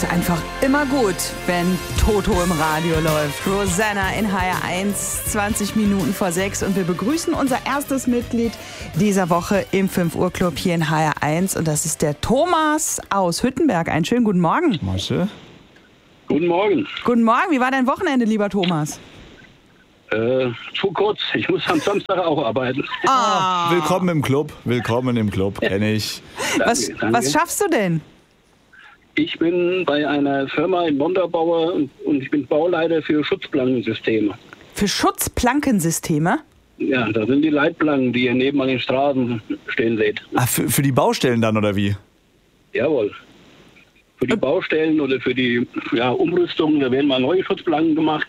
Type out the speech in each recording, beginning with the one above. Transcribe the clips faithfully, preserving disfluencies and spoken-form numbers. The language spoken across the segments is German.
ist einfach immer gut, wenn Toto im Radio läuft. Rosanna in H R eins, zwanzig Minuten vor sechs. Und wir begrüßen unser erstes Mitglied dieser Woche im fünf Uhr Club hier in H R eins. Und das ist der Thomas aus Hüttenberg. Einen schönen guten Morgen. Masche. Guten Morgen. Guten Morgen. Wie war dein Wochenende, lieber Thomas? Äh, zu kurz. Ich muss am Samstag auch arbeiten. Ah. Willkommen im Club. Willkommen im Club, kenne ich. Danke, Was, danke. was schaffst du denn? Ich bin bei einer Firma in Montabaur und, und ich bin Bauleiter für Schutzplankensysteme. Für Schutzplankensysteme? Ja, das sind die Leitplanken, die ihr neben an den Straßen stehen seht. Ah, für, für die Baustellen dann, oder wie? Jawohl. Für die Baustellen oder für die ja, Umrüstung, da werden mal neue Schutzplanken gemacht.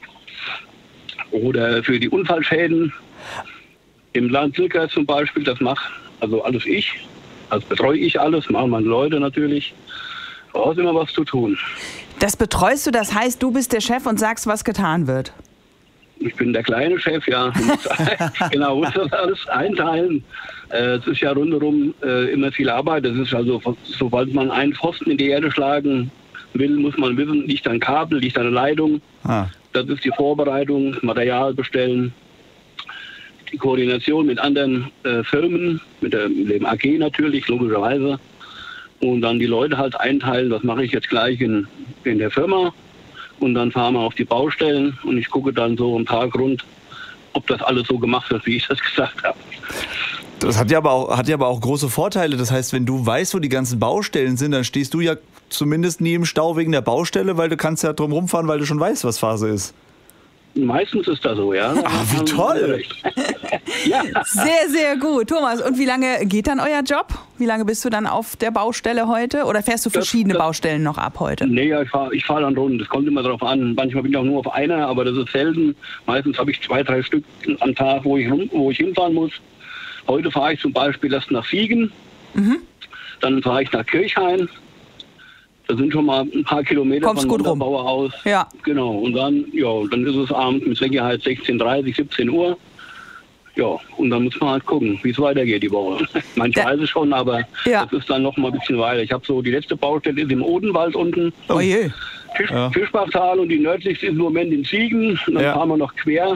Oder für die Unfallschäden. Im Land Silker zum Beispiel, das mache also alles ich. Das betreue ich alles, machen meine Leute natürlich. Da ist immer was zu tun. Das betreust du, das heißt, du bist der Chef und sagst, was getan wird. Ich bin der kleine Chef, ja. Genau, muss das alles einteilen. Äh, es ist ja rundherum äh, immer viel Arbeit. Das ist also, sobald man einen Pfosten in die Erde schlagen will, muss man wissen, liegt ein Kabel, liegt eine Leitung. Ah. Das ist die Vorbereitung, Material bestellen, die Koordination mit anderen äh, Firmen, mit, der, mit dem A G natürlich, logischerweise. Und dann die Leute halt einteilen, das mache ich jetzt gleich in, in der Firma. Und dann fahren wir auf die Baustellen und ich gucke dann so am Tag rund, ob das alles so gemacht wird, wie ich das gesagt habe. Das hat ja aber auch, hat ja aber auch große Vorteile. Das heißt, wenn du weißt, wo die ganzen Baustellen sind, dann stehst du ja zumindest nie im Stau wegen der Baustelle, weil du kannst ja drum rumfahren, weil du schon weißt, was Phase ist. Meistens ist das so, ja. Ah, wie toll! Ja. Sehr, sehr gut. Thomas, und wie lange geht dann euer Job? Wie lange bist du dann auf der Baustelle heute? Oder fährst du verschiedene das, das, Baustellen noch ab heute? Nee, ja, ich fahre ich fahr dann rund. Das kommt immer drauf an. Manchmal bin ich auch nur auf einer, aber das ist selten. Meistens habe ich zwei, drei Stück am Tag, wo ich, wo ich hinfahren muss. Heute fahre ich zum Beispiel erst nach Siegen. Mhm. Dann fahre ich nach Kirchhain. Das sind schon mal ein paar Kilometer Kommst von gut rum. Montabaur aus. Ja. Genau. Und dann, ja, dann ist es abends mit Sicherheit sechzehn Uhr dreißig, siebzehn Uhr. Ja, und dann muss man halt gucken, wie es weitergeht die Woche. Manche weiß ich schon, aber ja. das ist dann noch mal ein bisschen weiter. Ich habe so, die letzte Baustelle ist im Odenwald unten. Oh je. Fisch, Ja. Fischbachtal und die nördlichste ist im Moment in Siegen. Und dann Ja. fahren wir noch quer.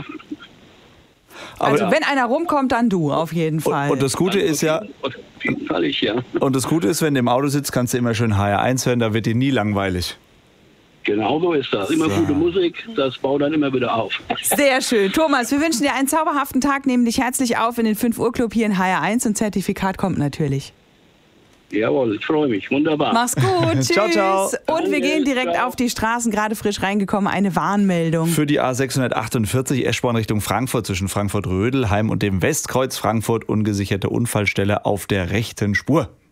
Aber Also wenn einer rumkommt, dann du, auf jeden Fall. und, und das Gute ist ja, Auf jeden Fall ich, ja. und das Gute ist, wenn du im Auto sitzt, kannst du immer schön H R eins hören, da wird dir nie langweilig. Genau so ist das. Immer So. gute Musik, das baut dann immer wieder auf. Sehr schön. Thomas, wir wünschen dir einen zauberhaften Tag, nehmen dich herzlich auf in den fünf Uhr Club hier in H R eins und Zertifikat kommt natürlich. Jawohl, ich freue mich. Wunderbar. Mach's gut, tschüss. Ciao, ciao. Und wir Danke, gehen direkt ciao. auf die Straßen, gerade frisch reingekommen, eine Warnmeldung. Für die A sechshundertachtundvierzig Eschborn Richtung Frankfurt zwischen Frankfurt-Rödelheim und dem Westkreuz Frankfurt ungesicherte Unfallstelle auf der rechten Spur.